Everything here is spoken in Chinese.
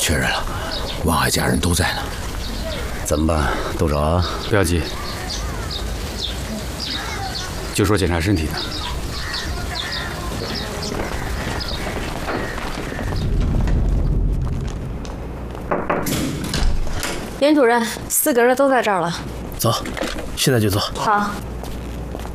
确认了，王海家人都在呢。 怎么办？都找啊？ 不要急，就说检查身体的。 连主任，4个人都在这儿了。 走，现在就走。 好。